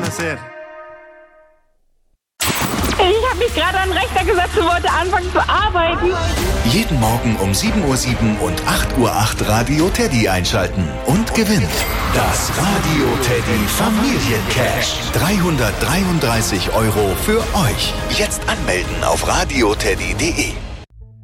hacer. Ich habe mich gerade an den Rechner gesetzt und wollte anfangen zu arbeiten. Jeden Morgen um 7:07 Uhr und 8:08 Uhr Radio Teddy einschalten und gewinnt das Radio Teddy Familiencash. 333 € für euch. Jetzt anmelden auf radioteddy.de.